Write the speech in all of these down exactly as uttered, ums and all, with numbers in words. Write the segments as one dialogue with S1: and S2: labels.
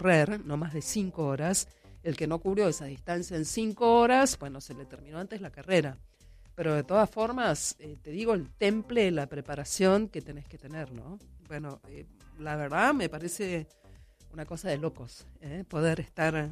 S1: correr, no más de cinco horas. El que no cubrió esa distancia en cinco horas, bueno, se le terminó antes la carrera. Pero de todas formas, eh, te digo, el temple, la preparación que tenés que tener, ¿no? Bueno, eh, la verdad me parece una cosa de locos, ¿eh? Poder estar...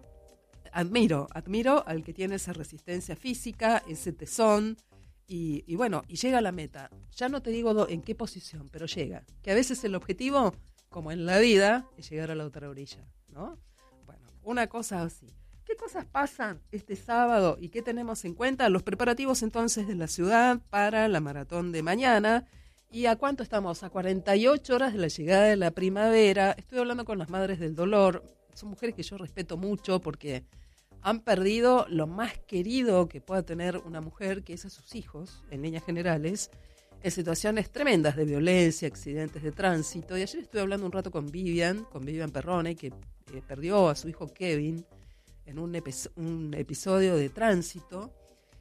S1: Admiro, admiro al que tiene esa resistencia física, ese tesón, y, y bueno, y llega a la meta. Ya no te digo do, en qué posición, pero llega. Que a veces el objetivo, como en la vida, es llegar a la otra orilla, ¿no? Bueno, una cosa así. ¿Qué cosas pasan este sábado y qué tenemos en cuenta? Los preparativos entonces de la ciudad para la maratón de mañana. ¿Y a cuánto estamos? A cuarenta y ocho horas de la llegada de la primavera. Estoy hablando con las madres del dolor. Son mujeres que yo respeto mucho porque han perdido lo más querido que pueda tener una mujer, que es a sus hijos, en líneas generales, en situaciones tremendas de violencia, accidentes de tránsito. Y ayer estuve hablando un rato con Vivian, con Vivian Perrone, que eh, perdió a su hijo Kevin en un, epi- un episodio de tránsito.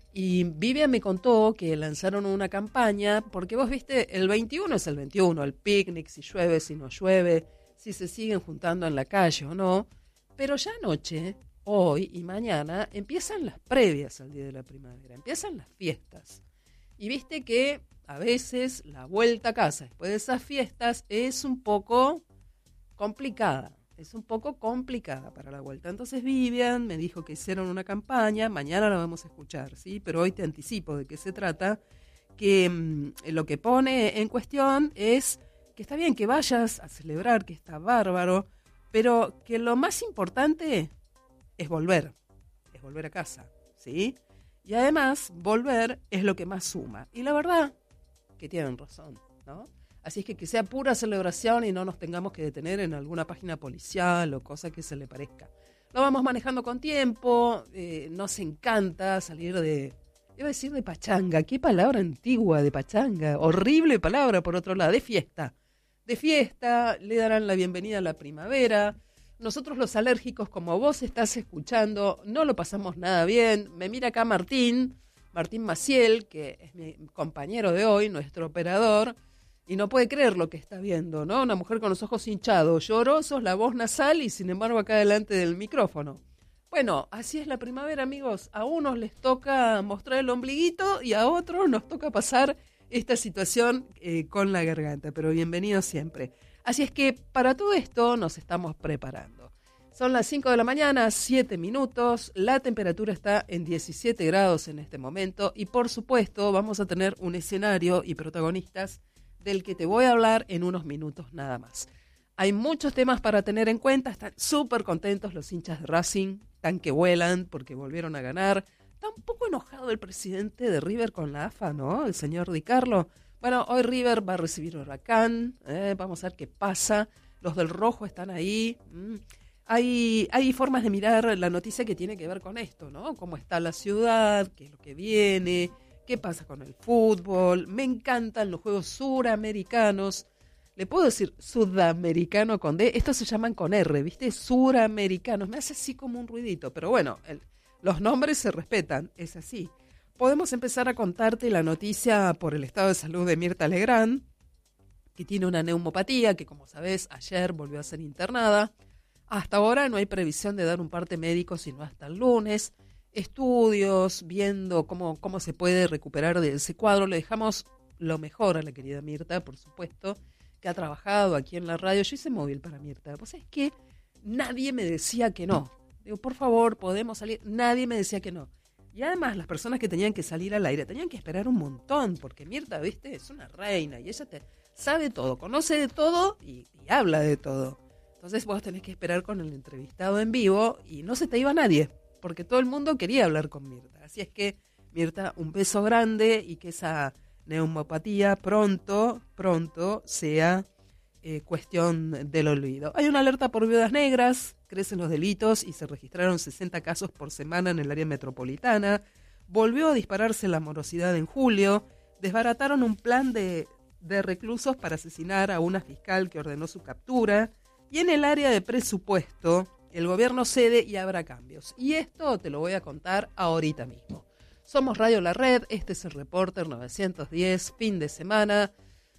S1: Y Vivian me contó que lanzaron una campaña, porque vos viste, el veintiuno es el veintiuno, el picnic, si llueve, si no llueve, si se siguen juntando en la calle o no. Pero ya anoche, hoy y mañana, empiezan las previas al Día de la Primavera, empiezan las fiestas. Y viste que a veces la vuelta a casa después de esas fiestas es un poco complicada. Es un poco complicada para la vuelta. Entonces Vivian me dijo que hicieron una campaña, mañana la vamos a escuchar, ¿sí? Pero hoy te anticipo de qué se trata, que mmm, lo que pone en cuestión es que está bien que vayas a celebrar, que está bárbaro, pero que lo más importante es volver, es volver a casa, ¿sí? Y además, volver es lo que más suma. Y la verdad, que tienen razón, ¿no? Así es que que sea pura celebración y no nos tengamos que detener en alguna página policial o cosa que se le parezca. Lo vamos manejando con tiempo, eh, nos encanta salir de, iba a decir de pachanga, qué palabra antigua de pachanga, horrible palabra por otro lado, de fiesta. De fiesta, le darán la bienvenida a la primavera. Nosotros los alérgicos, como vos estás escuchando, no lo pasamos nada bien. Me mira acá Martín, Martín Maciel, que es mi compañero de hoy, nuestro operador, y no puede creer lo que está viendo, ¿no? Una mujer con los ojos hinchados, llorosos, la voz nasal y sin embargo acá delante del micrófono. Bueno, así es la primavera, amigos. A unos les toca mostrar el ombliguito y a otros nos toca pasar esta situación eh, con la garganta, pero bienvenidos siempre. Así es que para todo esto nos estamos preparando. Son las cinco de la mañana, siete minutos, la temperatura está en diecisiete grados en este momento y por supuesto vamos a tener un escenario y protagonistas del que te voy a hablar en unos minutos nada más. Hay muchos temas para tener en cuenta, están súper contentos los hinchas de Racing, tan que vuelan porque volvieron a ganar. Está un poco enojado el presidente de River con la A F A, ¿no? El señor Di Carlo. Bueno, hoy River va a recibir Huracán, eh, vamos a ver qué pasa. Los del rojo están ahí. Mm. Hay, hay formas de mirar la noticia que tiene que ver con esto, ¿no? Cómo está la ciudad, qué es lo que viene, qué pasa con el fútbol. Me encantan los juegos suramericanos. Le puedo decir sudamericano con D. Estos se llaman con R, ¿viste? Suramericanos. Me hace así como un ruidito, pero bueno, el, los nombres se respetan, es así. Podemos empezar a contarte la noticia por el estado de salud de Mirta Legrand, que tiene una neumopatía, que como sabés, ayer volvió a ser internada. Hasta ahora no hay previsión de dar un parte médico, sino hasta el lunes. Estudios, viendo cómo, cómo se puede recuperar de ese cuadro. Le dejamos lo mejor a la querida Mirta, por supuesto, que ha trabajado aquí en la radio. Yo hice móvil para Mirta. Pues es que nadie me decía que no. Digo, por favor, podemos salir. Nadie me decía que no. Y además las personas que tenían que salir al aire tenían que esperar un montón, porque Mirta, viste, es una reina y ella te sabe todo, conoce de todo y, y habla de todo. Entonces vos tenés que esperar con el entrevistado en vivo y no se te iba nadie, porque todo el mundo quería hablar con Mirta. Así es que, Mirta, un beso grande y que esa neumopatía pronto, pronto sea eh, cuestión del olvido. Hay una alerta por viudas negras, crecen los delitos y se registraron sesenta casos por semana en el área metropolitana. Volvió a dispararse la morosidad en julio. Desbarataron un plan de, de reclusos para asesinar a una fiscal que ordenó su captura. Y en el área de presupuesto, el gobierno cede y habrá cambios. Y esto te lo voy a contar ahorita mismo. Somos Radio La Red, este es el Reporter novecientos diez, fin de semana.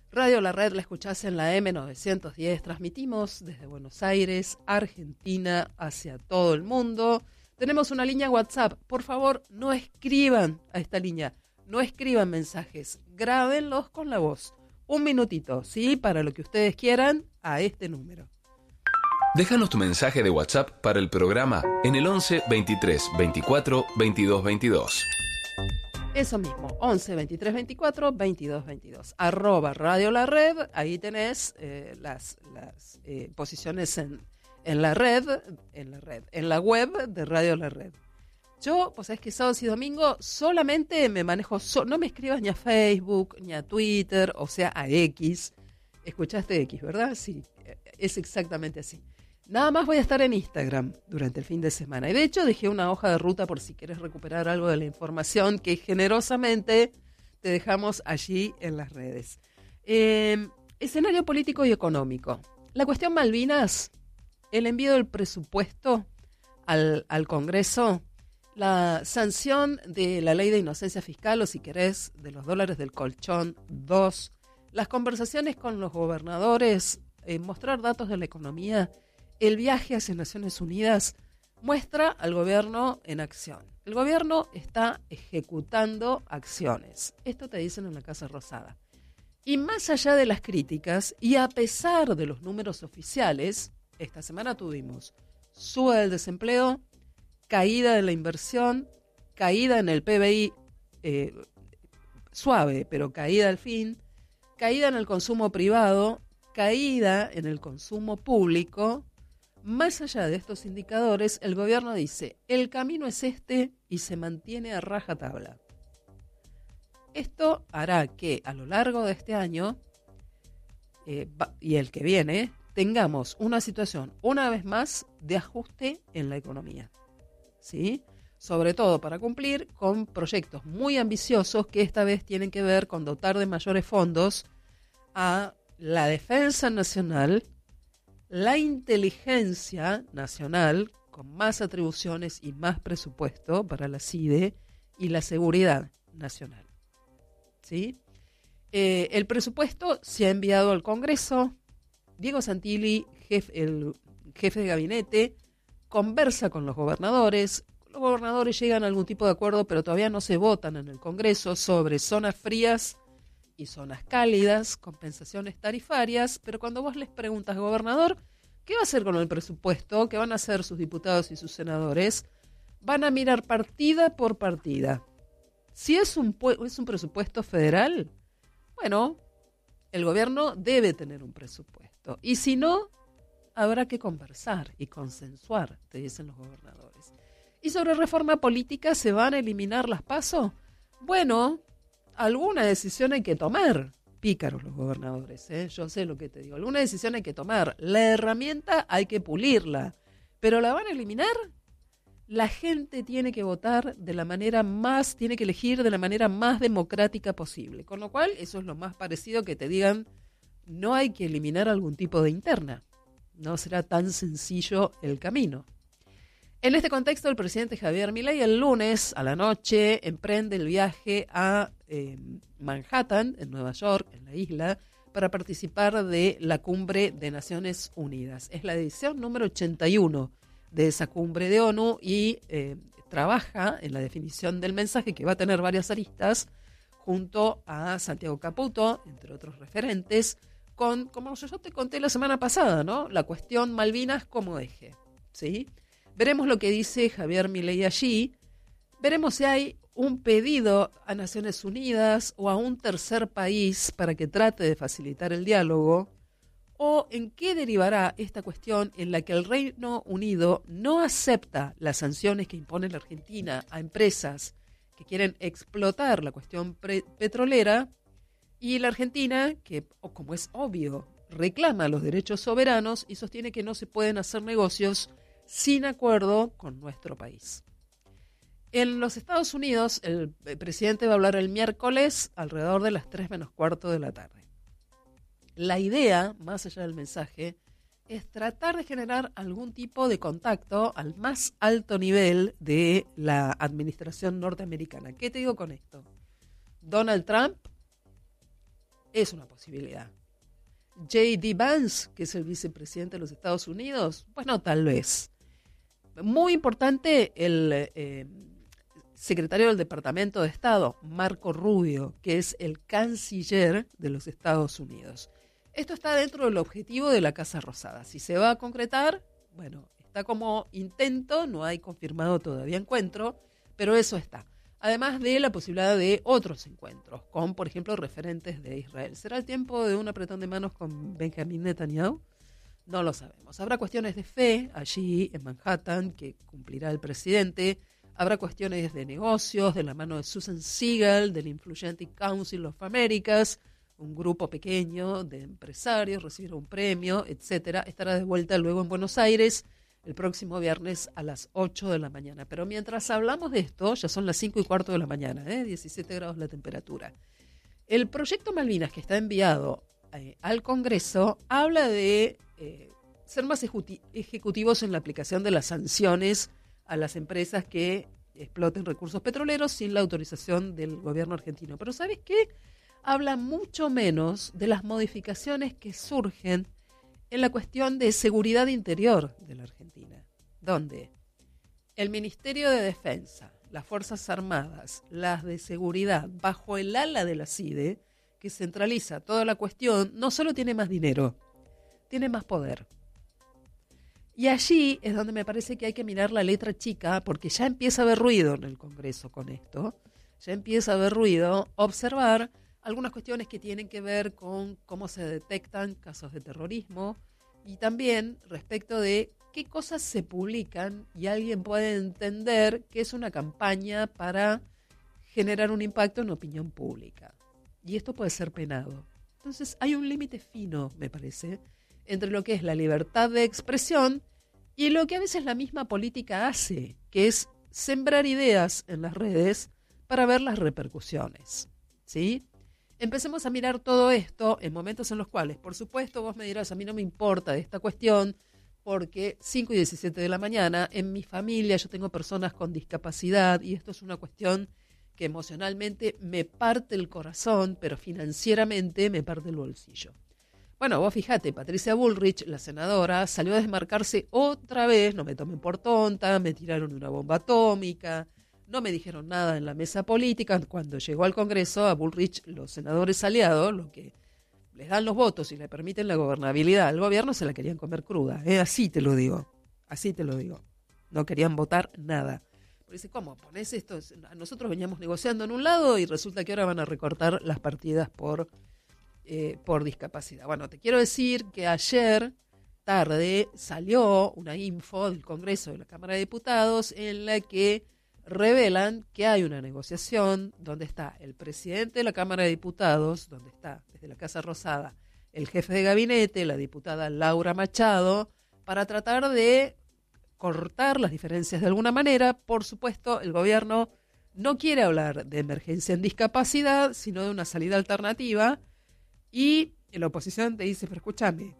S1: Radio La Red la escuchás en la eme novecientos diez. Transmitimos desde Buenos Aires, Argentina, hacia todo el mundo. Tenemos una línea WhatsApp. Por favor, no escriban a esta línea. No escriban mensajes. Grábenlos con la voz. Un minutito, ¿sí? Para lo que ustedes quieran, a este número.
S2: Déjanos tu mensaje de WhatsApp para el programa en el once, veintitrés, veinticuatro, veintidós, veintidós.
S1: Eso mismo, once, veintitrés, veinticuatro, veintidós, veintidós. Arroba Radio La Red, ahí tenés eh, las, las eh, posiciones en, en la red, en la red, en la web de Radio La Red. Yo, pues es que sábados y domingo solamente me manejo, so- no me escribas ni a Facebook, ni a Twitter, o sea, a X. ¿Escuchaste X, verdad? Sí, es exactamente así. Nada más voy a estar en Instagram durante el fin de semana. Y de hecho dejé una hoja de ruta por si quieres recuperar algo de la información que generosamente te dejamos allí en las redes. Eh, escenario político y económico. La cuestión Malvinas, el envío del presupuesto al, al Congreso, la sanción de la ley de inocencia fiscal, o si querés, de los dólares del colchón dos, las conversaciones con los gobernadores, eh, mostrar datos de la economía. El viaje hacia Naciones Unidas muestra al gobierno en acción. El gobierno está ejecutando acciones. Esto te dicen en la Casa Rosada. Y más allá de las críticas, y a pesar de los números oficiales, esta semana tuvimos suba del desempleo, caída de la inversión, caída en el P B I eh, suave, pero caída al fin, caída en el consumo privado, caída en el consumo público. Más allá de estos indicadores, el gobierno dice, el camino es este y se mantiene a rajatabla. Esto hará que a lo largo de este año eh, y el que viene, tengamos una situación, una vez más, de ajuste en la economía, ¿sí? Sobre todo para cumplir con proyectos muy ambiciosos que esta vez tienen que ver con dotar de mayores fondos a la defensa nacional, la inteligencia nacional, con más atribuciones y más presupuesto para la C I D E, y la seguridad nacional. ¿Sí? Eh, el presupuesto se ha enviado al Congreso. Diego Santilli, jefe, el jefe de gabinete, conversa con los gobernadores. Los gobernadores llegan a algún tipo de acuerdo, pero todavía no se votan en el Congreso sobre zonas frías y zonas cálidas, compensaciones tarifarias, pero cuando vos les preguntas, gobernador, ¿qué va a hacer con el presupuesto? ¿Qué van a hacer sus diputados y sus senadores? Van a mirar partida por partida. Si es un, es un presupuesto federal, bueno, el gobierno debe tener un presupuesto. Y si no, habrá que conversar y consensuar, te dicen los gobernadores. ¿Y sobre reforma política se van a eliminar las PASO? Bueno, alguna decisión hay que tomar. Pícaros los gobernadores, ¿eh? Yo sé lo que te digo. Alguna decisión hay que tomar. La herramienta hay que pulirla. ¿Pero la van a eliminar? La gente tiene que votar de la manera más, tiene que elegir de la manera más democrática posible. Con lo cual, eso es lo más parecido que te digan, no hay que eliminar algún tipo de interna. No será tan sencillo el camino. En este contexto, el presidente Javier Milei el lunes a la noche emprende el viaje a eh, Manhattan, en Nueva York, en la isla, para participar de la cumbre de Naciones Unidas. Es la edición número ochenta y uno de esa cumbre de ONU y eh, trabaja en la definición del mensaje, que va a tener varias aristas, junto a Santiago Caputo, entre otros referentes, con, como yo te conté la semana pasada, ¿no?, la cuestión Malvinas como eje, ¿sí? Veremos lo que dice Javier Milei allí, veremos si hay un pedido a Naciones Unidas o a un tercer país para que trate de facilitar el diálogo, o en qué derivará esta cuestión en la que el Reino Unido no acepta las sanciones que impone la Argentina a empresas que quieren explotar la cuestión pre- petrolera, y la Argentina, que como es obvio, reclama los derechos soberanos y sostiene que no se pueden hacer negocios sin acuerdo con nuestro país. En los Estados Unidos, el presidente va a hablar el miércoles alrededor de las tres menos cuarto de la tarde. La idea, más allá del mensaje, es tratar de generar algún tipo de contacto al más alto nivel de la administración norteamericana. ¿Qué te digo con esto? Donald Trump es una posibilidad. J D Vance, que es el vicepresidente de los Estados Unidos, bueno, tal vez. Muy importante el eh, secretario del Departamento de Estado, Marco Rubio, que es el canciller de los Estados Unidos. Esto está dentro del objetivo de la Casa Rosada. Si se va a concretar, bueno, está como intento, no hay confirmado todavía encuentro, pero eso está. Además de la posibilidad de otros encuentros, con, por ejemplo, referentes de Israel. ¿Será el tiempo de un apretón de manos con Benjamín Netanyahu? No lo sabemos. Habrá cuestiones de fe allí en Manhattan que cumplirá el presidente. Habrá cuestiones de negocios de la mano de Susan Siegel, del Influential Council of Americas, un grupo pequeño de empresarios, recibirá un premio, etcétera. Estará de vuelta luego en Buenos Aires el próximo viernes a las ocho de la mañana. Pero mientras hablamos de esto, ya son las cinco y cuarto de la mañana, ¿eh? diecisiete grados la temperatura. El proyecto Malvinas que está enviado eh, al Congreso habla de eh, ser más ejecuti- ejecutivos en la aplicación de las sanciones a las empresas que exploten recursos petroleros sin la autorización del gobierno argentino. Pero ¿sabes qué? Habla mucho menos de las modificaciones que surgen en la cuestión de seguridad interior de la Argentina, donde el Ministerio de Defensa, las Fuerzas Armadas, las de Seguridad, bajo el ala de la C I D E, que centraliza toda la cuestión, no solo tiene más dinero, tiene más poder. Y allí es donde me parece que hay que mirar la letra chica, porque ya empieza a haber ruido en el Congreso con esto, ya empieza a haber ruido, observar algunas cuestiones que tienen que ver con cómo se detectan casos de terrorismo y también respecto de qué cosas se publican y alguien puede entender que es una campaña para generar un impacto en la opinión pública. Y esto puede ser penado. Entonces hay un límite fino, me parece, entre lo que es la libertad de expresión y lo que a veces la misma política hace, que es sembrar ideas en las redes para ver las repercusiones, ¿sí? Empecemos a mirar todo esto en momentos en los cuales, por supuesto, vos me dirás, a mí no me importa de esta cuestión, porque cinco y diecisiete de la mañana, en mi familia yo tengo personas con discapacidad y esto es una cuestión que emocionalmente me parte el corazón, pero financieramente me parte el bolsillo. Bueno, vos fíjate, Patricia Bullrich, la senadora, salió a desmarcarse otra vez, no me tomen por tonta, me tiraron una bomba atómica. No me dijeron nada en la mesa política. Cuando llegó al Congreso, a Bullrich, los senadores aliados, los que les dan los votos y le permiten la gobernabilidad al gobierno, se la querían comer cruda. ¿eh? Así te lo digo, así te lo digo. No querían votar nada. Pero dice, ¿cómo? Ponés esto? Nosotros veníamos negociando en un lado y resulta que ahora van a recortar las partidas por, eh, por discapacidad. Bueno, te quiero decir que ayer tarde salió una info del Congreso de la Cámara de Diputados en la que revelan que hay una negociación donde está el presidente de la Cámara de Diputados, donde está desde la Casa Rosada el jefe de gabinete, la diputada Laura Machado, para tratar de cortar las diferencias de alguna manera. Por supuesto, el gobierno no quiere hablar de emergencia en discapacidad, sino de una salida alternativa, y la oposición te dice, pero escúchame,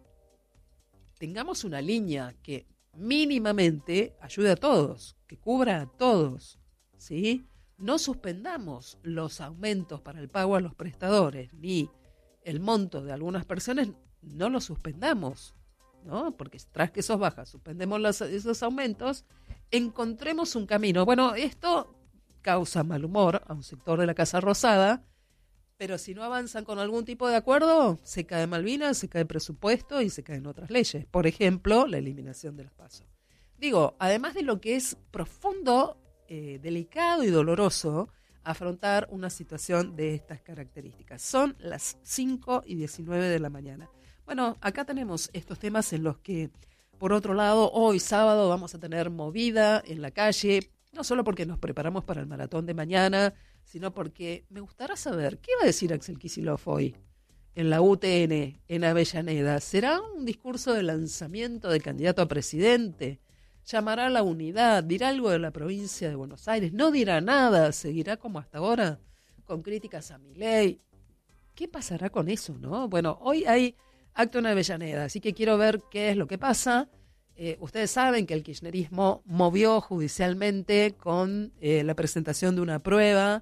S1: tengamos una línea que mínimamente ayude a todos, que cubra a todos, ¿sí? No suspendamos los aumentos para el pago a los prestadores, ni el monto de algunas personas, no los suspendamos, ¿no? Porque tras que sos bajas, suspendemos los, esos aumentos, encontremos un camino. Bueno, esto causa mal humor a un sector de la Casa Rosada, pero si no avanzan con algún tipo de acuerdo, se cae Malvinas, se cae presupuesto y se caen otras leyes. Por ejemplo, la eliminación de los pasos. Digo, además de lo que es profundo, eh, delicado y doloroso afrontar una situación de estas características. Son las cinco y diecinueve de la mañana. Bueno, acá tenemos estos temas en los que, por otro lado, hoy sábado vamos a tener movida en la calle, no solo porque nos preparamos para el maratón de mañana, sino porque me gustaría saber, ¿qué va a decir Axel Kicillof hoy en la U T N, en Avellaneda? ¿Será un discurso de lanzamiento de candidato a presidente? ¿Llamará a la unidad? ¿Dirá algo de la provincia de Buenos Aires? ¿No dirá nada? ¿Seguirá como hasta ahora con críticas a Milei? ¿Qué pasará con eso, no? Bueno, hoy hay acto en Avellaneda, así que quiero ver qué es lo que pasa. Eh, ustedes saben que el kirchnerismo movió judicialmente con eh, la presentación de una prueba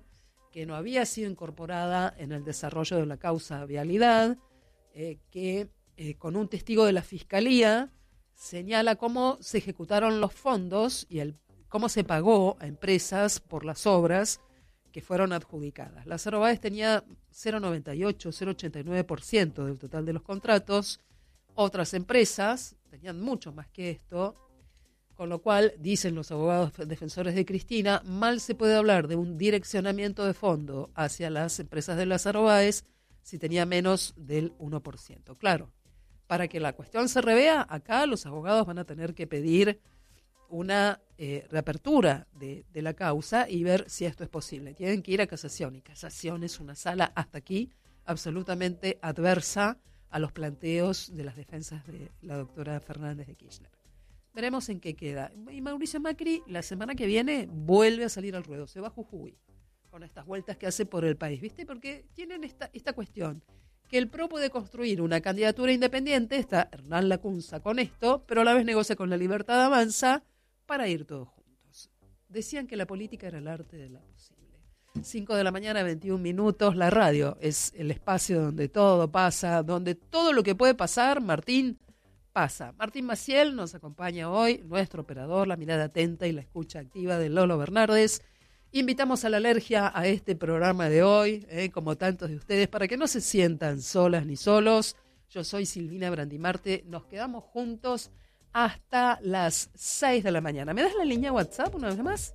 S1: que no había sido incorporada en el desarrollo de la causa vialidad, eh, que eh, con un testigo de la Fiscalía señala cómo se ejecutaron los fondos y el, cómo se pagó a empresas por las obras que fueron adjudicadas. Lázaro Báez tenía cero coma noventa y ocho, cero coma ochenta y nueve por ciento del total de los contratos. Otras empresas tenían mucho más que esto, con lo cual, dicen los abogados defensores de Cristina, mal se puede hablar de un direccionamiento de fondo hacia las empresas de Lázaro Báez si tenía menos del uno por ciento. Claro, para que la cuestión se revea, acá los abogados van a tener que pedir una eh, reapertura de, de la causa y ver si esto es posible. Tienen que ir a casación, y casación es una sala hasta aquí absolutamente adversa a los planteos de las defensas de la doctora Fernández de Kirchner. Veremos en qué queda. Y Mauricio Macri la semana que viene vuelve a salir al ruedo, se va a Jujuy con estas vueltas que hace por el país, ¿viste? Porque tienen esta, esta cuestión, que el P R O puede construir una candidatura independiente, está Hernán Lacunza con esto, pero a la vez negocia con la Libertad Avanza para ir todos juntos. Decían que la política era el arte de la posible. cinco de la mañana, veintiún minutos, la radio es el espacio donde todo pasa, donde todo lo que puede pasar, Martín, pasa. Martín Maciel nos acompaña hoy, nuestro operador, la mirada atenta y la escucha activa de Lolo Bernardes. Invitamos a la alergia a este programa de hoy, eh, como tantos de ustedes, para que no se sientan solas ni solos. Yo soy Silvina Brandimarte, nos quedamos juntos hasta las seis de la mañana. ¿Me das la línea WhatsApp una vez más?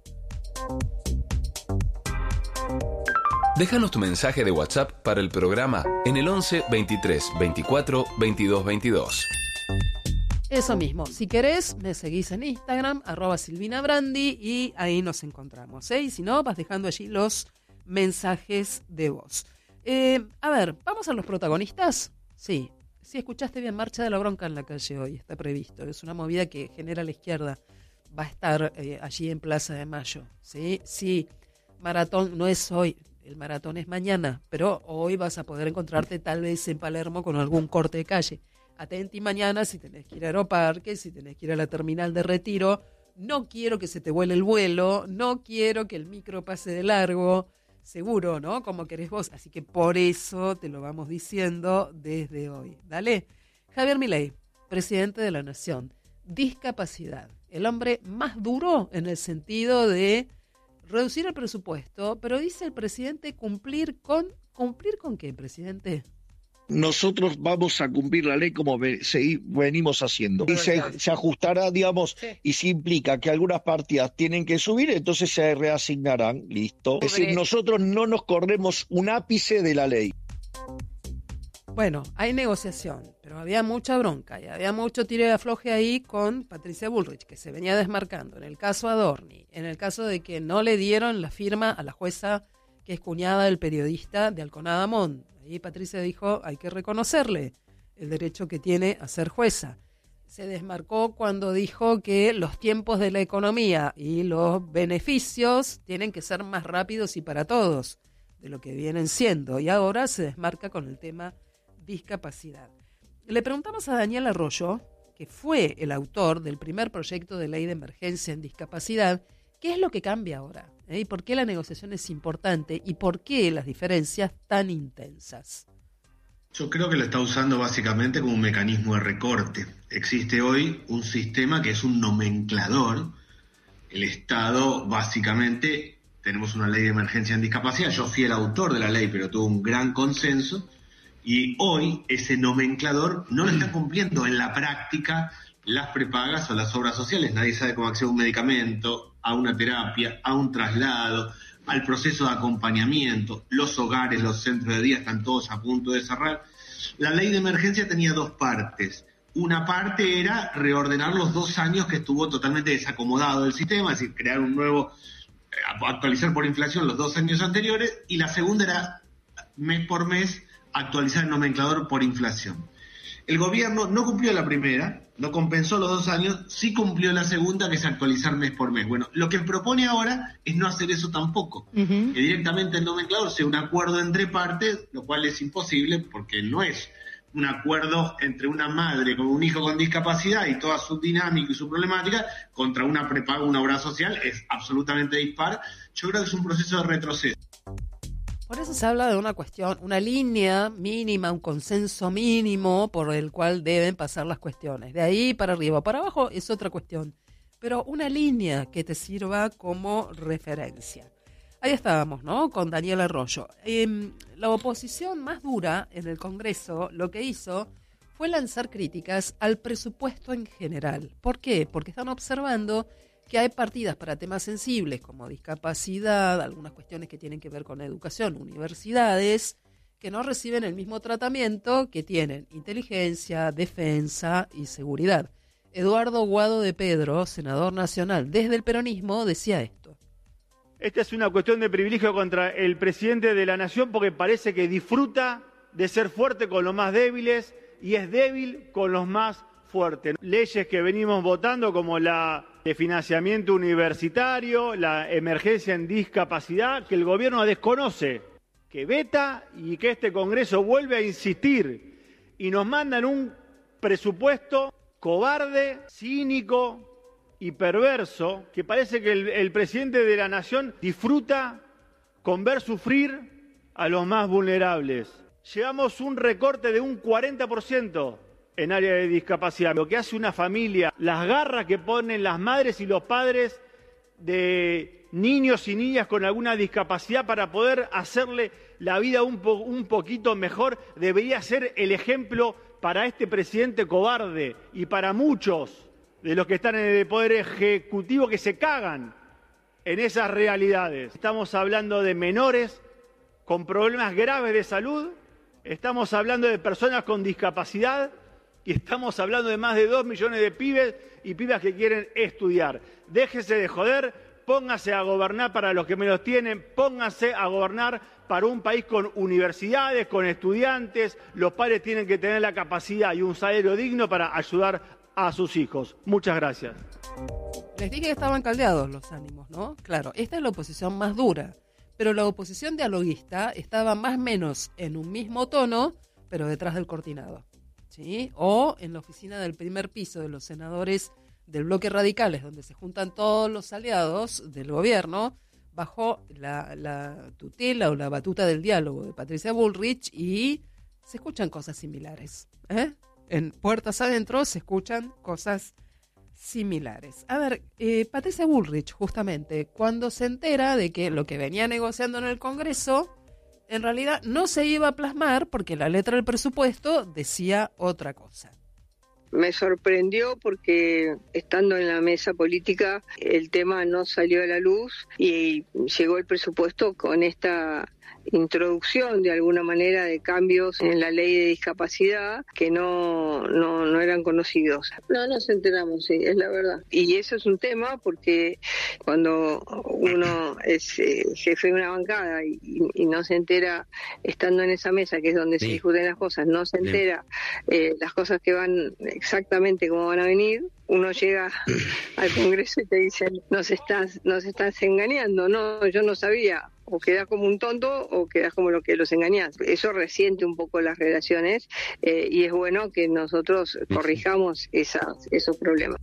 S2: Déjanos tu mensaje de WhatsApp para el programa en el once, veintitrés, veinticuatro, veintidós veintidós.
S1: Eso mismo, si querés, me seguís en Instagram, arroba Silvina Brandi, y ahí nos encontramos, ¿eh? Y si no, vas dejando allí los mensajes de voz. Eh, a ver, ¿vamos a los protagonistas? Sí, si escuchaste bien, Marcha de la Bronca en la calle hoy, está previsto. Es una movida que genera la izquierda. Va a estar eh, allí en Plaza de Mayo, ¿sí? Sí, maratón no es hoy, el maratón es mañana, pero hoy vas a poder encontrarte tal vez en Palermo con algún corte de calle. Atenti mañana si tenés que ir a Aeroparque, si tenés que ir a la terminal de Retiro. No quiero que se te vuele el vuelo, no quiero que el micro pase de largo, seguro, ¿no? Como querés vos. Así que por eso te lo vamos diciendo desde hoy. Dale. Javier Milei, presidente de la Nación. Discapacidad. El hombre más duro en el sentido de reducir el presupuesto, pero dice el presidente cumplir con... ¿Cumplir con qué, presidente?
S3: Nosotros vamos a cumplir la ley como ve, se, venimos haciendo. Y se, se ajustará, digamos, sí. Y si implica que algunas partidas tienen que subir, entonces se reasignarán, listo. Es decir, nosotros no nos corremos un ápice de la ley.
S1: Bueno, hay negociación, pero había mucha bronca y había mucho tiro de afloje ahí con Patricia Bullrich, que se venía desmarcando. En el caso Adorni, en el caso de que no le dieron la firma a la jueza que es cuñada del periodista de Alconada Amón. Ahí Patricia dijo, hay que reconocerle el derecho que tiene a ser jueza. Se desmarcó cuando dijo que los tiempos de la economía y los beneficios tienen que ser más rápidos y para todos de lo que vienen siendo. Y ahora se desmarca con el tema discapacidad. Le preguntamos a Daniel Arroyo, que fue el autor del primer proyecto de ley de emergencia en discapacidad, ¿qué es lo que cambia ahora? ¿Eh? ¿Y por qué la negociación es importante? ¿Y por qué las diferencias tan intensas?
S4: Yo creo que lo está usando básicamente como un mecanismo de recorte. Existe hoy un sistema que es un nomenclador. El Estado, básicamente, tenemos una ley de emergencia en discapacidad. Yo fui el autor de la ley, pero tuvo un gran consenso. Y hoy ese nomenclador no lo está cumpliendo en la práctica las prepagas o las obras sociales. Nadie sabe cómo acceder a un medicamento, a una terapia, a un traslado, al proceso de acompañamiento. Los hogares, los centros de día están todos a punto de cerrar. La ley de emergencia tenía dos partes. Una parte era reordenar los dos años que estuvo totalmente desacomodado el sistema, es decir, crear un nuevo, actualizar por inflación los dos años anteriores, y la segunda era, mes por mes, actualizar el nomenclador por inflación. El gobierno no cumplió la primera, no compensó los dos años, sí cumplió la segunda, que es actualizar mes por mes. Bueno, lo que propone ahora es no hacer eso tampoco, uh-huh. Que directamente el nomenclador sea un acuerdo entre partes, lo cual es imposible porque no es un acuerdo entre una madre con un hijo con discapacidad y toda su dinámica y su problemática contra una prepaga, una obra social, es absolutamente dispar. Yo creo que es un proceso de retroceso.
S1: Por eso se habla de una cuestión, una línea mínima, un consenso mínimo por el cual deben pasar las cuestiones. De ahí para arriba o para abajo es otra cuestión. Pero una línea que te sirva como referencia. Ahí estábamos, ¿no? Con Daniel Arroyo. Eh, la oposición más dura en el Congreso lo que hizo fue lanzar críticas al presupuesto en general. ¿Por qué? Porque están observando que hay partidas para temas sensibles como discapacidad, algunas cuestiones que tienen que ver con la educación, universidades, que no reciben el mismo tratamiento que tienen inteligencia, defensa y seguridad. Eduardo Guado de Pedro, senador nacional desde el peronismo, decía esto.
S5: Esta es una cuestión de privilegio contra el presidente de la Nación porque parece que disfruta de ser fuerte con los más débiles y es débil con los más fuertes. Leyes que venimos votando como la de financiamiento universitario, la emergencia en discapacidad, que el gobierno desconoce, que veta y que este Congreso vuelve a insistir y nos mandan un presupuesto cobarde, cínico y perverso, que parece que el, el presidente de la Nación disfruta con ver sufrir a los más vulnerables. Llevamos un recorte de un cuarenta por ciento en área de discapacidad. Lo que hace una familia, las garras que ponen las madres y los padres de niños y niñas con alguna discapacidad para poder hacerle la vida un, po- un poquito mejor, debería ser el ejemplo para este presidente cobarde y para muchos de los que están en el Poder Ejecutivo que se cagan en esas realidades. Estamos hablando de menores con problemas graves de salud, estamos hablando de personas con discapacidad y estamos hablando de más de dos millones de pibes y pibas que quieren estudiar. Déjese de joder, póngase a gobernar para los que menos tienen, póngase a gobernar para un país con universidades, con estudiantes. Los padres tienen que tener la capacidad y un salario digno para ayudar a sus hijos. Muchas gracias.
S1: Les dije que estaban caldeados los ánimos, ¿no? Claro, esta es la oposición más dura, pero la oposición dialoguista estaba más o menos en un mismo tono, pero detrás del cortinado, ¿sí? O en la oficina del primer piso de los senadores del bloque radicales, donde se juntan todos los aliados del gobierno, bajo la, la tutela o la batuta del diálogo de Patricia Bullrich, y se escuchan cosas similares, ¿eh? En puertas adentro se escuchan cosas similares. A ver, eh, Patricia Bullrich, justamente, cuando se entera de que lo que venía negociando en el Congreso, en realidad no se iba a plasmar porque la letra del presupuesto decía otra cosa.
S6: Me sorprendió porque estando en la mesa política el tema no salió a la luz y llegó el presupuesto con esta introducción de alguna manera de cambios en la ley de discapacidad que no, no, no eran conocidos. No nos enteramos, sí, es la verdad. Y eso es un tema porque cuando uno es eh, jefe de una bancada y, y no se entera estando en esa mesa, que es donde sí se discuten las cosas, no se entera eh, las cosas que van exactamente como van a venir, uno llega al Congreso y te dicen, nos estás, nos estás engañando. No, yo no sabía. O quedás como un tonto o quedás como lo que los engañás. Eso resiente un poco las relaciones eh, y es bueno que nosotros corrijamos esas, esos problemas.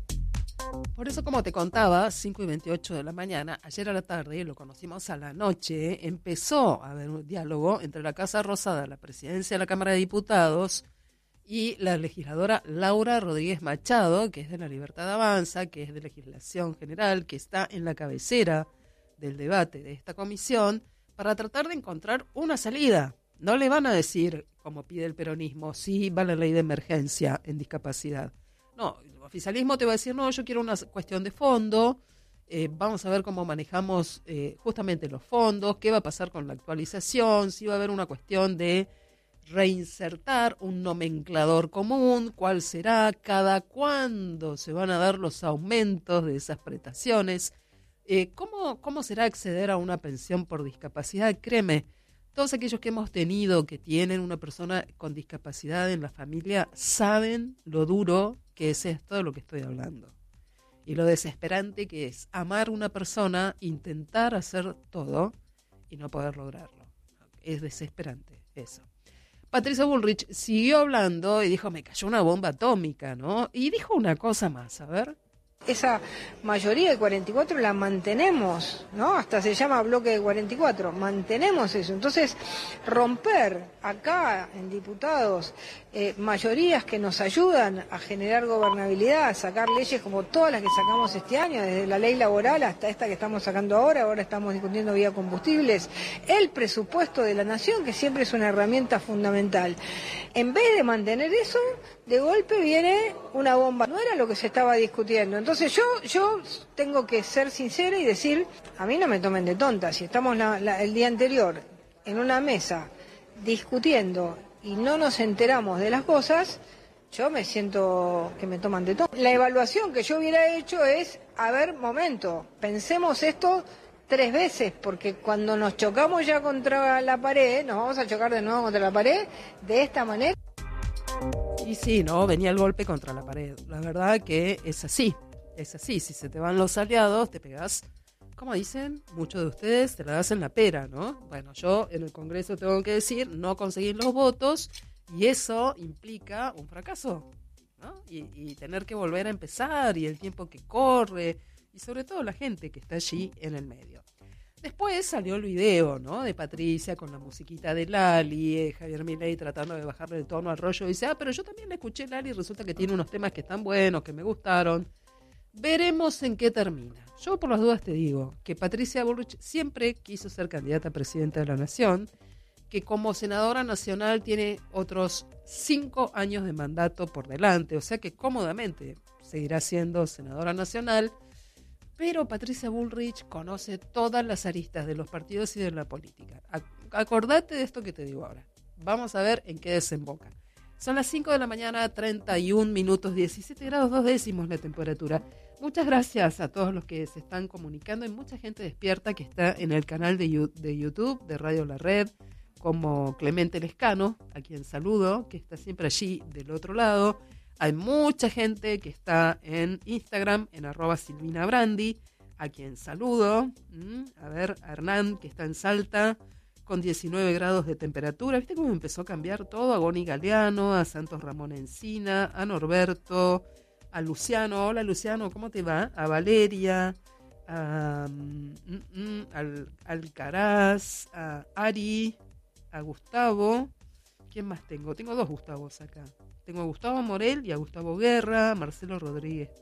S1: Por eso, como te contaba, cinco y veintiocho de la mañana, ayer a la tarde, lo conocimos a la noche, empezó a haber un diálogo entre la Casa Rosada, la presidencia de la Cámara de Diputados, y la legisladora Laura Rodríguez Machado, que es de La Libertad Avanza, que es de Legislación General, que está en la cabecera del debate de esta comisión, para tratar de encontrar una salida. No le van a decir, como pide el peronismo, sí va la ley de emergencia en discapacidad. No, el oficialismo te va a decir, no, yo quiero una cuestión de fondo, eh, vamos a ver cómo manejamos eh, justamente los fondos, qué va a pasar con la actualización, si va a haber una cuestión de reinsertar un nomenclador común, cuál será, cada cuándo se van a dar los aumentos de esas prestaciones. Eh, ¿cómo, ¿Cómo será acceder a una pensión por discapacidad? Créeme, todos aquellos que hemos tenido, que tienen una persona con discapacidad en la familia, saben lo duro que es esto de lo que estoy hablando. Y lo desesperante que es amar a una persona, intentar hacer todo y no poder lograrlo. Es desesperante eso. Patricia Bullrich siguió hablando y dijo, me cayó una bomba atómica, ¿no? Y dijo una cosa más, a ver.
S7: Esa mayoría de cuarenta y cuatro la mantenemos, ¿no? Hasta se llama bloque de cuarenta y cuatro, mantenemos eso. Entonces, romper acá en diputados eh, mayorías que nos ayudan a generar gobernabilidad, a sacar leyes como todas las que sacamos este año, desde la ley laboral hasta esta que estamos sacando ahora, ahora estamos discutiendo vía combustibles, el presupuesto de la nación, que siempre es una herramienta fundamental. En vez de mantener eso, de golpe viene una bomba. No era lo que se estaba discutiendo. Entonces yo yo tengo que ser sincera y decir, a mí no me tomen de tonta. Si estamos la, la, el día anterior en una mesa discutiendo y no nos enteramos de las cosas, yo me siento que me toman de tonta. La evaluación que yo hubiera hecho es, a ver, momento, pensemos esto tres veces, porque cuando nos chocamos ya contra la pared, nos vamos a chocar de nuevo contra la pared, de esta manera.
S1: Y sí, ¿no? Venía el golpe contra la pared. La verdad que es así, es así. Si se te van los aliados, te pegas, como dicen muchos de ustedes, te la das en la pera, ¿no? Bueno, yo en el Congreso tengo que decir, no conseguir los votos, y eso implica un fracaso, ¿no? Y, y tener que volver a empezar, y el tiempo que corre, y sobre todo la gente que está allí en el medio. Después salió el video, ¿no? De Patricia con la musiquita de Lali, eh, Javier Milei tratando de bajarle el tono al rollo. Y dice, ah, pero yo también le escuché Lali y resulta que tiene unos temas que están buenos, que me gustaron. Veremos en qué termina. Yo por las dudas te digo que Patricia Bullrich siempre quiso ser candidata a presidenta de la Nación, que como senadora nacional tiene otros cinco años de mandato por delante, o sea que cómodamente seguirá siendo senadora nacional. Pero Patricia Bullrich conoce todas las aristas de los partidos y de la política. Acordate de esto que te digo ahora. Vamos a ver en qué desemboca. Son las cinco de la mañana, treinta y un minutos, diecisiete grados dos décimos la temperatura. Muchas gracias a todos los que se están comunicando. Hay mucha gente despierta que está en el canal de YouTube de Radio La Red, como Clemente Lescano, a quien saludo, que está siempre allí del otro lado. Hay mucha gente que está en Instagram, en arroba Silvina Brandi, a quien saludo. ¿Mm? A ver, a Hernán, que está en Salta, con diecinueve grados de temperatura. ¿Viste cómo empezó a cambiar todo? A Goni Galeano, a Santos Ramón Encina, a Norberto, a Luciano. Hola, Luciano, ¿cómo te va? A Valeria, a mm, mm, al, Alcaraz, a Ari, a Gustavo. ¿Quién más tengo? Tengo dos Gustavos acá. Tengo a Gustavo Morel y a Gustavo Guerra, a Marcelo Rodríguez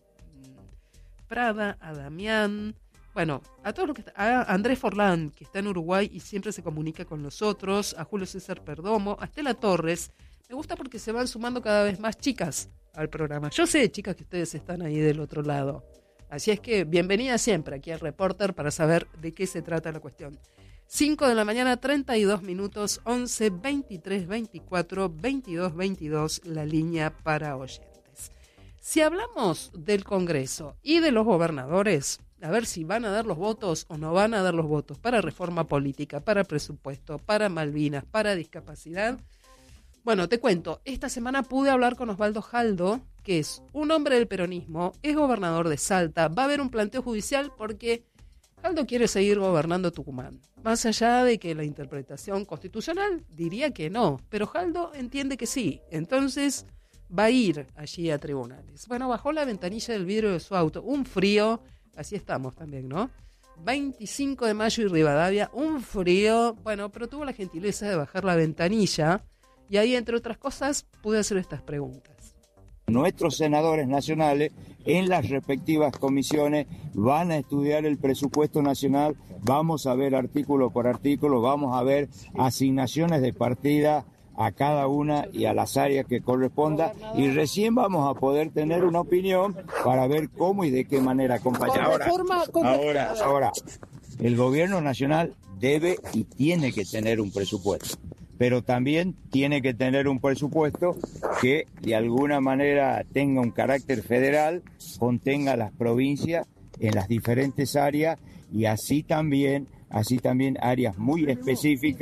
S1: Prada, a Damián, bueno, a todos los que está, a Andrés Forlán, que está en Uruguay y siempre se comunica con nosotros, a Julio César Perdomo, a Estela Torres. Me gusta porque se van sumando cada vez más chicas al programa. Yo sé, chicas, que ustedes están ahí del otro lado. Así es que bienvenida siempre aquí al Reporter para saber de qué se trata la cuestión. cinco de la mañana, treinta y dos minutos, once, veintitrés, veinticuatro, veintidós, veintidós, la línea para oyentes. Si hablamos del Congreso y de los gobernadores, a ver si van a dar los votos o no van a dar los votos para reforma política, para presupuesto, para Malvinas, para discapacidad. Bueno, te cuento, esta semana pude hablar con Osvaldo Jaldo, que es un hombre del peronismo, es gobernador de Salta. Va a haber un planteo judicial porque Jaldo quiere seguir gobernando Tucumán. Más allá de que la interpretación constitucional diría que no, pero Jaldo entiende que sí. Entonces va a ir allí a tribunales. Bueno, bajó la ventanilla del vidrio de su auto. Un frío, así estamos también, ¿no? veinticinco de mayo y Rivadavia, un frío. Bueno, pero tuvo la gentileza de bajar la ventanilla y ahí, entre otras cosas, pude hacer estas preguntas.
S8: Nuestros senadores nacionales en las respectivas comisiones van a estudiar el presupuesto nacional, vamos a ver artículo por artículo, vamos a ver asignaciones de partida a cada una y a las áreas que corresponda y recién vamos a poder tener una opinión para ver cómo y de qué manera acompañar. Ahora, ahora, ahora, el gobierno nacional debe y tiene que tener un presupuesto, pero también tiene que tener un presupuesto que de alguna manera tenga un carácter federal, contenga las provincias en las diferentes áreas y así también, así también áreas muy específicas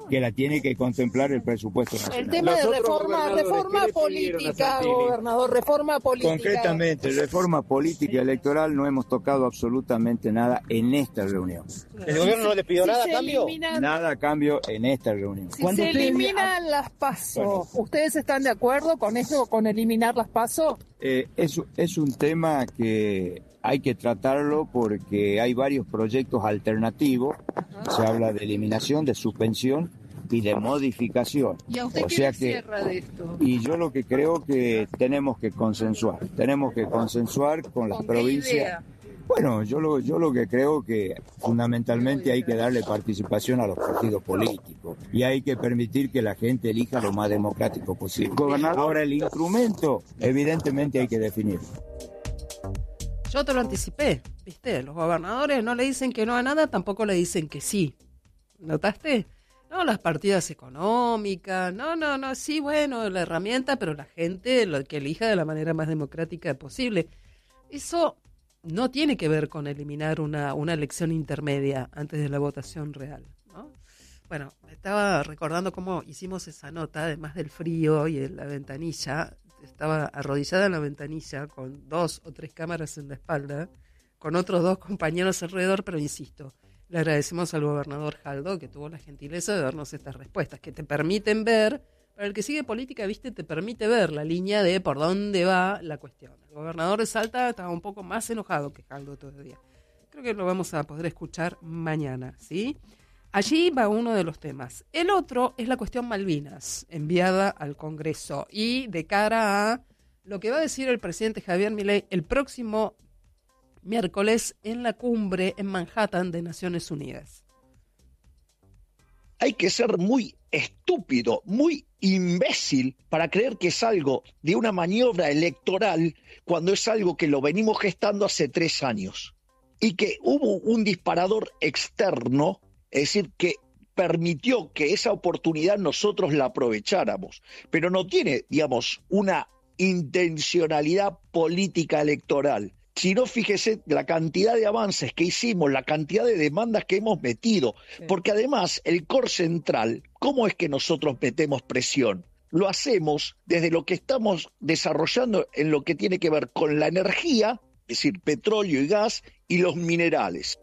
S8: que la tiene que contemplar el presupuesto nacional.
S7: El tema de reforma, reforma política, gobernador, reforma política.
S8: Concretamente, reforma política electoral no hemos tocado absolutamente nada en esta reunión.
S9: ¿El gobierno no le pidió
S7: si
S9: nada a cambio?
S7: Eliminan,
S8: Nada a cambio en esta reunión.
S7: Si se eliminan las PASO, bueno, ¿ustedes están de acuerdo con eso, con eliminar las PASO?
S8: Eh, es, es un tema que hay que tratarlo porque hay varios proyectos alternativos. Ajá. Se habla de eliminación, de suspensión y de modificación.
S1: ¿Y a usted
S8: o
S1: qué
S8: sea
S1: le
S8: que,
S1: cierra de esto?
S8: Y yo lo que creo que tenemos que consensuar, tenemos que consensuar con las
S1: ¿Con
S8: provincias.
S1: qué idea?
S8: Bueno, yo lo, yo lo que creo que fundamentalmente hay que darle participación a los partidos políticos y hay que permitir que la gente elija lo más democrático posible. Gobernador. Ahora el instrumento, evidentemente hay que definirlo.
S1: Yo te lo anticipé, ¿viste? Los gobernadores no le dicen que no a nada, tampoco le dicen que sí. ¿Notaste? No, las partidas económicas, no, no, no, sí, bueno, la herramienta, pero la gente lo que elija de la manera más democrática posible. Eso no tiene que ver con eliminar una, una elección intermedia antes de la votación real, ¿no? Bueno, estaba recordando cómo hicimos esa nota, además del frío y en la ventanilla. Estaba arrodillada en la ventanilla con dos o tres cámaras en la espalda, con otros dos compañeros alrededor, pero insisto, le agradecemos al gobernador Jaldo que tuvo la gentileza de darnos estas respuestas, que te permiten ver, para el que sigue política, viste, te permite ver la línea de por dónde va la cuestión. El gobernador de Salta estaba un poco más enojado que Jaldo todavía. Creo que lo vamos a poder escuchar mañana, ¿sí? Allí va uno de los temas. El otro es la cuestión Malvinas, enviada al Congreso, y de cara a lo que va a decir el presidente Javier Milei el próximo miércoles en la cumbre en Manhattan de Naciones Unidas.
S3: Hay que ser muy estúpido, muy imbécil para creer que es algo de una maniobra electoral cuando es algo que lo venimos gestando hace tres años y que hubo un disparador externo. Es decir, que permitió que esa oportunidad nosotros la aprovecháramos, pero no tiene, digamos, una intencionalidad política electoral. Si no, fíjese la cantidad de avances que hicimos, la cantidad de demandas que hemos metido, porque además el core central, ¿cómo es que nosotros metemos presión? Lo hacemos desde lo que estamos desarrollando en lo que tiene que ver con la energía, es decir, petróleo y gas, y los minerales.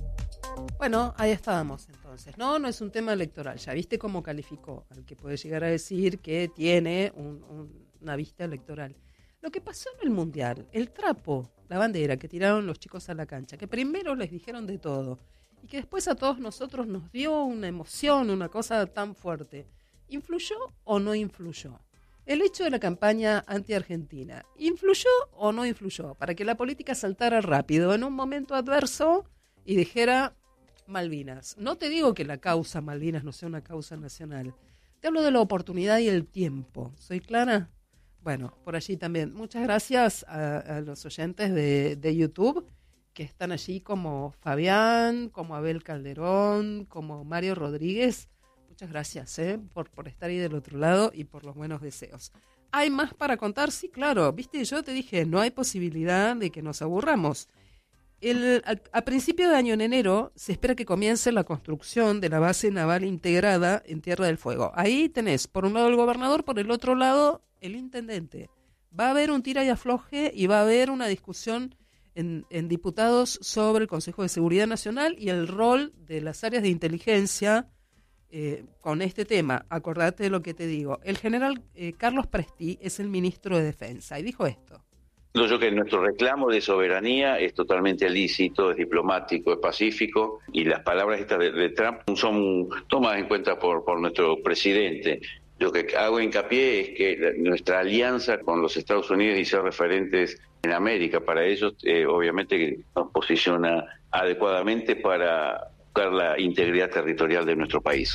S1: Bueno, ahí estábamos entonces. No, no es un tema electoral. Ya viste cómo calificó al que puede llegar a decir que tiene un, un, una vista electoral. Lo que pasó en el Mundial, el trapo, la bandera que tiraron los chicos a la cancha, que primero les dijeron de todo y que después a todos nosotros nos dio una emoción, una cosa tan fuerte, ¿influyó o no influyó? El hecho de la campaña anti-Argentina, ¿influyó o no influyó? Para que la política saltara rápido en un momento adverso y dijera Malvinas. No te digo que la causa Malvinas no sea una causa nacional. Te hablo de la oportunidad y el tiempo. ¿Soy clara? Bueno, por allí también. Muchas gracias a, a los oyentes de, de YouTube que están allí como Fabián, como Abel Calderón, como Mario Rodríguez. Muchas gracias ¿eh? por, por estar ahí del otro lado y por los buenos deseos. ¿Hay más para contar? Sí, claro. Viste, yo te dije, no hay posibilidad de que nos aburramos. El, a, a principio de año, en enero, se espera que comience la construcción de la base naval integrada en Tierra del Fuego. Ahí tenés, por un lado el gobernador, por el otro lado el intendente. Va a haber un tira y afloje y va a haber una discusión en, en diputados sobre el Consejo de Seguridad Nacional y el rol de las áreas de inteligencia eh, con este tema. Acordate de lo que te digo. El general eh, Carlos Presti es el ministro de Defensa y dijo esto.
S10: Yo que nuestro reclamo de soberanía es totalmente lícito, es diplomático, es pacífico, y las palabras estas de, de Trump son tomadas en cuenta por, por nuestro presidente. Lo que hago hincapié es que la, nuestra alianza con los Estados Unidos y ser referentes en América, para ellos, eh, obviamente nos posiciona adecuadamente para buscar la integridad territorial de nuestro país.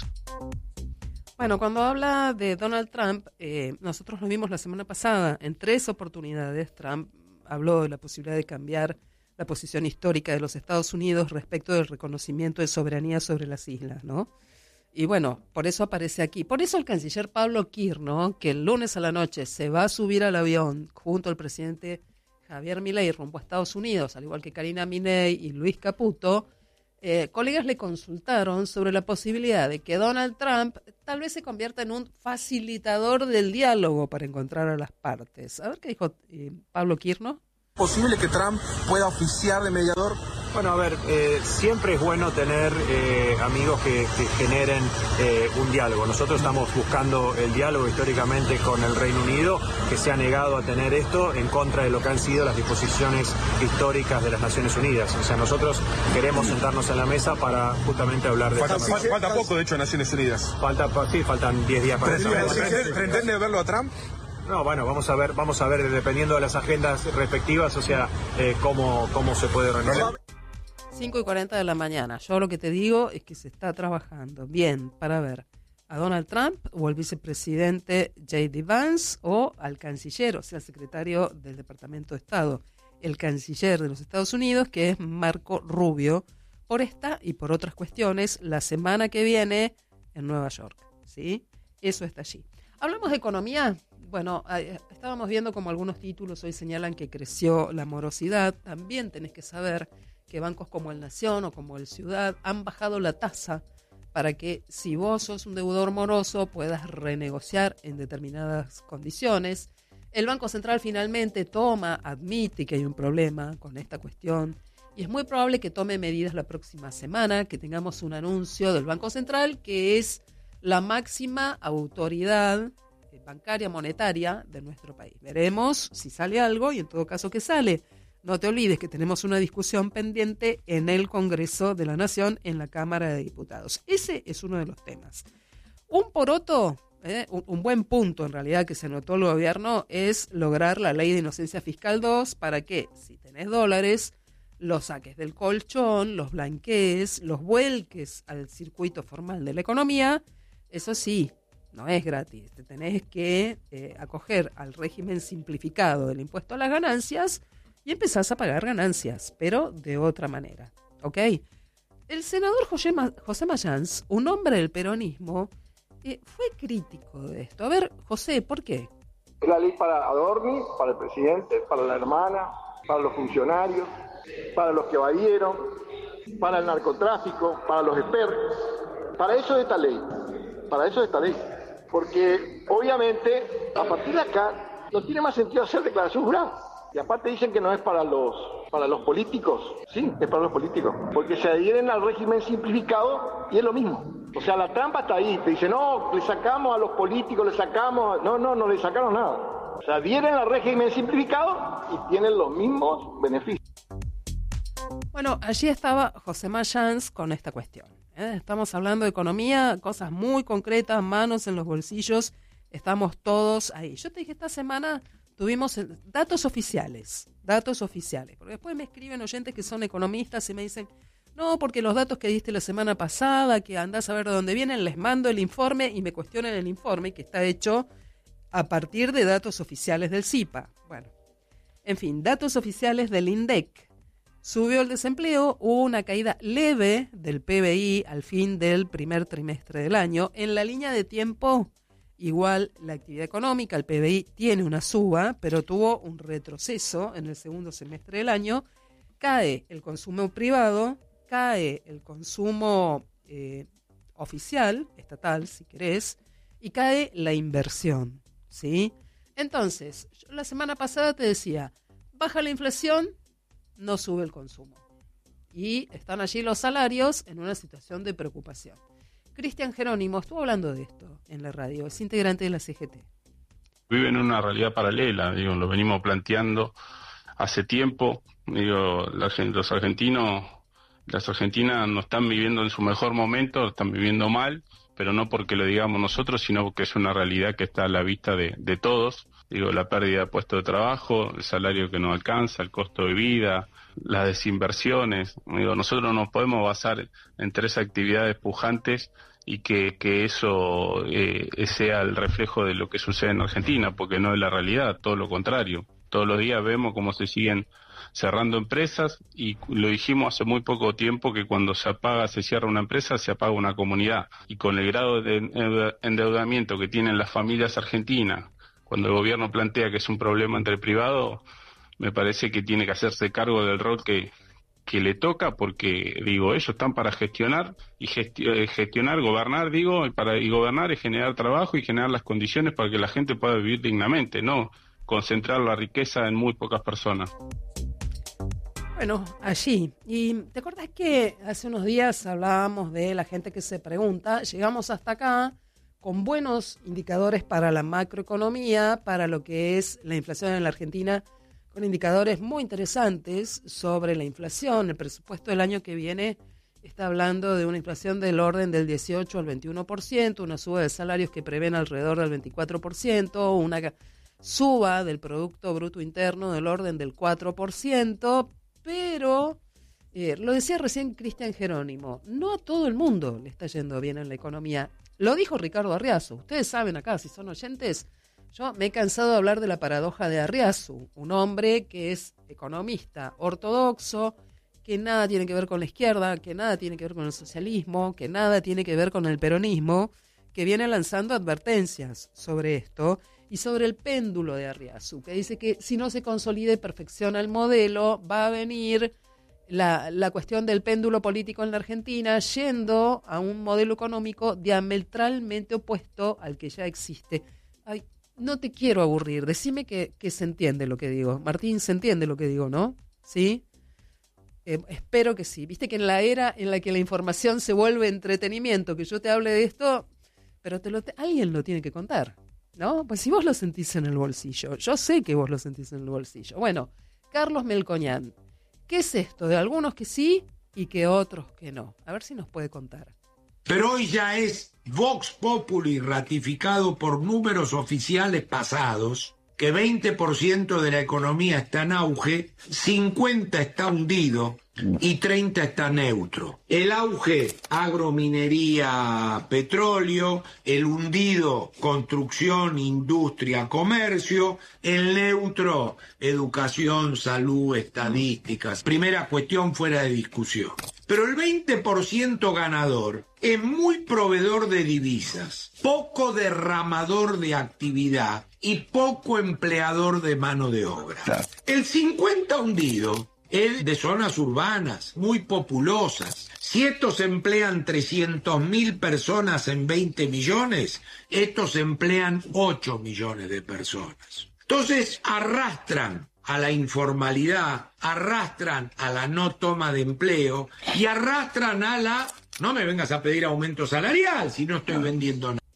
S1: Bueno, cuando habla de Donald Trump, eh, nosotros lo vimos la semana pasada, en tres oportunidades Trump habló de la posibilidad de cambiar la posición histórica de los Estados Unidos respecto del reconocimiento de soberanía sobre las islas, ¿no? Y bueno, por eso aparece aquí. Por eso el canciller Pablo Kirno, que el lunes a la noche se va a subir al avión junto al presidente Javier Milei rumbo a Estados Unidos, al igual que Karina Milei y Luis Caputo, Eh, colegas le consultaron sobre la posibilidad de que Donald Trump tal vez se convierta en un facilitador del diálogo para encontrar a las partes. A ver qué dijo eh, Pablo Quirno.
S9: ¿Posible que Trump pueda oficiar de mediador?
S11: Bueno, a ver, eh, siempre es bueno tener eh, amigos que, que generen eh, un diálogo. Nosotros estamos buscando el diálogo históricamente con el Reino Unido, que se ha negado a tener esto en contra de lo que han sido las disposiciones históricas de las Naciones Unidas. O sea, nosotros queremos sentarnos en la mesa para justamente hablar de
S9: Falta,
S11: esta
S9: falta poco, de hecho, en Naciones Unidas.
S11: Falta, sí, faltan diez días para eso.
S9: ¿Pretende verlo a Trump?
S11: No, bueno, vamos a ver, vamos a ver, dependiendo de las agendas respectivas, o sea, eh, cómo, cómo se puede organizar.
S1: cinco y cuarenta de la mañana. Yo lo que te digo es que se está trabajando bien para ver a Donald Trump o al vicepresidente J D Vance o al canciller, o sea, el secretario del Departamento de Estado, el canciller de los Estados Unidos, que es Marco Rubio, por esta y por otras cuestiones, la semana que viene en Nueva York, ¿sí? Eso está allí. Hablamos de economía. Bueno, eh, estábamos viendo como algunos títulos hoy señalan que creció la morosidad. También tenés que saber que bancos como el Nación o como el Ciudad han bajado la tasa para que si vos sos un deudor moroso puedas renegociar en determinadas condiciones. El Banco Central finalmente toma, admite que hay un problema con esta cuestión y es muy probable que tome medidas la próxima semana, que tengamos un anuncio del Banco Central, que es la máxima autoridad bancaria monetaria de nuestro país. Veremos si sale algo y en todo caso que sale. No te olvides que tenemos una discusión pendiente en el Congreso de la Nación, en la Cámara de Diputados. Ese es uno de los temas. Un poroto, eh, un, un buen punto en realidad que se notó el gobierno es lograr la ley de inocencia fiscal dos para que, si tenés dólares, los saques del colchón, los blanquees, los vuelques al circuito formal de la economía. Eso sí, no es gratis, te tenés que eh, acoger al régimen simplificado del impuesto a las ganancias y empezás a pagar ganancias, pero de otra manera, ¿ok? El senador José, Ma- José Mayans, un hombre del peronismo, eh, fue crítico de esto. A ver, José, ¿por qué?
S12: Es la ley para Adorni, para el presidente, para la hermana, para los funcionarios, para los que evadieron, para el narcotráfico, para los expertos. Para eso es esta ley, para eso es esta ley. Porque obviamente a partir de acá no tiene más sentido hacer declaración jurada. Y aparte dicen que no es para los para los políticos. Sí, es para los políticos. Porque se adhieren al régimen simplificado y es lo mismo. O sea, la trampa está ahí. Te dicen, no, le sacamos a los políticos, le sacamos... No, no, no le sacaron nada. Se adhieren al régimen simplificado y tienen los mismos beneficios.
S1: Bueno, allí estaba José Mayans con esta cuestión. ¿eh? Estamos hablando de economía, cosas muy concretas, manos en los bolsillos. Estamos todos ahí. Yo te dije, esta semana tuvimos datos oficiales, datos oficiales. Porque después me escriben oyentes que son economistas y me dicen, no, porque los datos que diste la semana pasada, que andás a ver de dónde vienen, les mando el informe y me cuestionan el informe, que está hecho a partir de datos oficiales del C I P A. Bueno, en fin, datos oficiales del INDEC. Subió el desempleo, hubo una caída leve del P B I al fin del primer trimestre del año. En la línea de tiempo, igual la actividad económica, el P B I tiene una suba, pero tuvo un retroceso en el segundo semestre del año. Cae el consumo privado, cae el consumo eh, oficial, estatal si querés, y cae la inversión, ¿sí? Entonces, yo la semana pasada te decía, baja la inflación, no sube el consumo. Y están allí los salarios en una situación de preocupación. Cristian Jerónimo estuvo hablando de esto en la radio, es integrante de la C G T.
S13: Viven una realidad paralela, digo, lo venimos planteando hace tiempo. Digo, la, los argentinos, las argentinas no están viviendo en su mejor momento, están viviendo mal, pero no porque lo digamos nosotros, sino porque es una realidad que está a la vista de, de todos. Digo, la pérdida de puestos de trabajo, el salario que no alcanza, el costo de vida, las desinversiones. Digo, nosotros no nos podemos basar en tres actividades pujantes y que, que eso eh, sea el reflejo de lo que sucede en Argentina, porque no es la realidad, todo lo contrario. Todos los días vemos cómo se siguen cerrando empresas y lo dijimos hace muy poco tiempo que cuando se apaga, se cierra una empresa, se apaga una comunidad. Y con el grado de endeudamiento que tienen las familias argentinas, cuando el gobierno plantea que es un problema entre el privado, me parece que tiene que hacerse cargo del rol que, que le toca, porque digo, ellos están para gestionar y gesti- gestionar, gobernar, digo, y para y gobernar es generar trabajo y generar las condiciones para que la gente pueda vivir dignamente, no concentrar la riqueza en muy pocas personas.
S1: Bueno, allí. Y ¿te acordás que hace unos días hablábamos de la gente que se pregunta? Llegamos hasta acá con buenos indicadores para la macroeconomía, para lo que es la inflación en la Argentina, con indicadores muy interesantes sobre la inflación. El presupuesto del año que viene está hablando de una inflación del orden del dieciocho al veintiuno por ciento, una suba de salarios que prevén alrededor del veinticuatro por ciento, una suba del Producto Bruto Interno del orden del cuatro por ciento, pero, eh, lo decía recién Cristian Jerónimo, no a todo el mundo le está yendo bien en la economía. Lo dijo Ricardo Arriazu. Ustedes saben acá, si son oyentes, yo me he cansado de hablar de la paradoja de Arriazu, un hombre que es economista ortodoxo, que nada tiene que ver con la izquierda, que nada tiene que ver con el socialismo, que nada tiene que ver con el peronismo, que viene lanzando advertencias sobre esto y sobre el péndulo de Arriazu, que dice que si no se consolida y perfecciona el modelo, va a venir la, la cuestión del péndulo político en la Argentina yendo a un modelo económico diametralmente opuesto al que ya existe. Ay, no te quiero aburrir, decime que, que se entiende lo que digo. Martín, ¿se entiende lo que digo, no? ¿Sí? Eh, espero que sí. Viste que en la era en la que la información se vuelve entretenimiento, que yo te hable de esto, pero te lo te, alguien lo tiene que contar, ¿no? Pues si vos lo sentís en el bolsillo, yo sé que vos lo sentís en el bolsillo. Bueno, Carlos Melcoñán, ¿qué es esto? De algunos que sí y que otros que no. A ver si nos puede contar.
S14: Pero hoy ya es Vox Populi ratificado por números oficiales pasados que veinte por ciento de la economía está en auge, cincuenta por ciento está hundido y treinta por ciento está neutro. El auge, agrominería, petróleo; el hundido, construcción, industria, comercio; el neutro, educación, salud, estadísticas. Primera cuestión fuera de discusión. Pero el veinte por ciento ganador es muy proveedor de divisas, poco derramador de actividad y poco empleador de mano de obra. El cincuenta hundido es de zonas urbanas, muy populosas. Si estos emplean trescientas mil personas en veinte millones, estos emplean ocho millones de personas. Entonces arrastran a la informalidad, arrastran a la no toma de empleo y arrastran a la... No me vengas a pedir aumento salarial si no estoy vendiendo nada.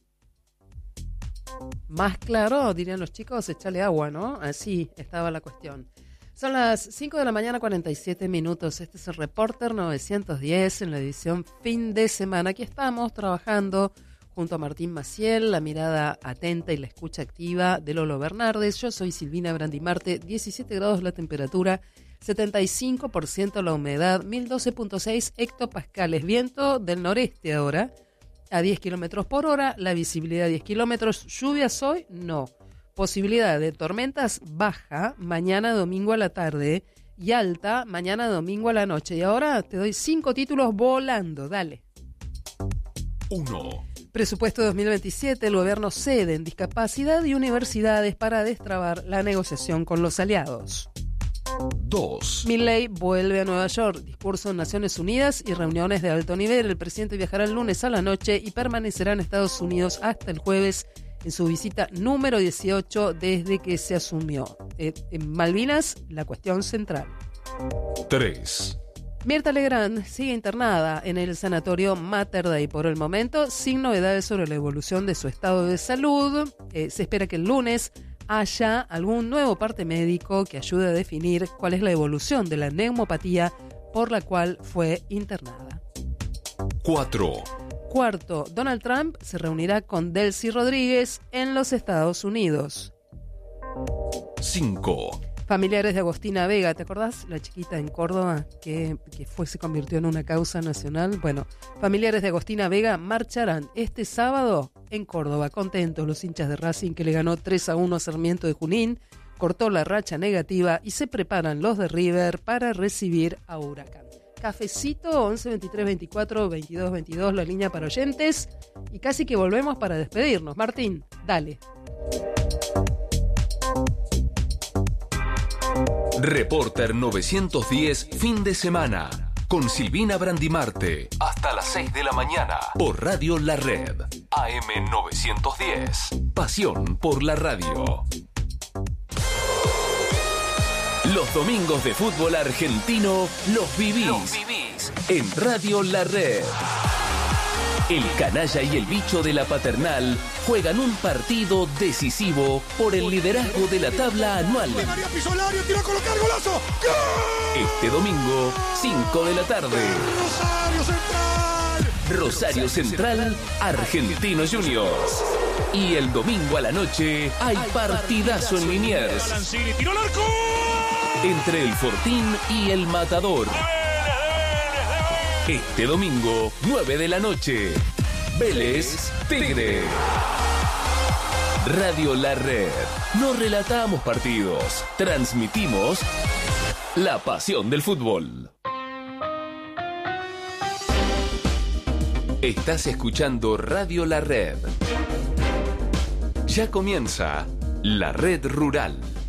S1: Más claro, dirían los chicos, échale agua, ¿no? Así estaba la cuestión. Son las cinco de la mañana, cuarenta y siete minutos. Este es el Reporter novecientos diez en la edición fin de semana. Aquí estamos trabajando junto a Martín Maciel, la mirada atenta y la escucha activa de Lolo Bernardes. Yo soy Silvina Brandimarte, diecisiete grados la temperatura, setenta y cinco por ciento la humedad, mil doce punto seis hectopascales, viento del noreste ahora, a diez kilómetros por hora, la visibilidad diez kilómetros, lluvias hoy, no. Posibilidad de tormentas baja, mañana domingo a la tarde, y alta, mañana domingo a la noche. Y ahora te doy cinco títulos volando, dale.
S2: uno.
S1: Presupuesto dos mil veintisiete, el gobierno cede en discapacidad y universidades para destrabar la negociación con los aliados.
S2: dos.
S1: Milei vuelve a Nueva York, discurso en Naciones Unidas y reuniones de alto nivel. El presidente viajará el lunes a la noche y permanecerá en Estados Unidos hasta el jueves en su visita número dieciocho desde que se asumió. Eh, en Malvinas, la cuestión central.
S2: tres.
S1: Mirta Legrand sigue internada en el sanatorio Mater Dei por el momento, sin novedades sobre la evolución de su estado de salud. Eh, se espera que el lunes haya algún nuevo parte médico que ayude a definir cuál es la evolución de la neumopatía por la cual fue internada.
S2: cuatro.
S1: Cuarto, Donald Trump se reunirá con Delcy Rodríguez en los Estados Unidos.
S2: cinco.
S1: Familiares de Agostina Vega, ¿te acordás? La chiquita en Córdoba que, que fue, se convirtió en una causa nacional. Bueno, familiares de Agostina Vega marcharán este sábado en Córdoba. Contentos los hinchas de Racing que le ganó tres a uno a Sarmiento de Junín, cortó la racha negativa y se preparan los de River para recibir a Huracán. Cafecito, once veintitrés veinticuatro veintidós veintidós, la línea para oyentes. Y casi que volvemos para despedirnos. Martín, dale.
S2: Reporter novecientos diez, fin de semana. Con Silvina Brandimarte. Hasta las seis de la mañana. Por Radio La Red. A M novecientos diez. Pasión por la radio. Los domingos de fútbol argentino los vivís, los vivís en Radio La Red. El canalla y el bicho de la paternal juegan un partido decisivo por el liderazgo de la tabla anual. Este domingo, cinco de la tarde. Rosario Central. Rosario Central, Argentino Juniors. Y el domingo a la noche hay partidazo en Liniers. Entre el Fortín y el Matador. Este domingo, nueve de la noche. Vélez Tigre. Radio La Red. No relatamos partidos, transmitimos la pasión del fútbol. Estás escuchando Radio La Red. Ya comienza La Red Rural.